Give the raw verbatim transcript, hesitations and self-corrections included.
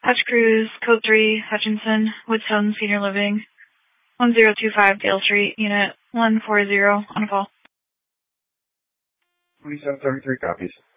Hutch Cruise, Code three, Hutchinson, Woodstone Senior Living, one zero two five Dale Street, Unit one forty, on call. twenty-seven thirty-three copies.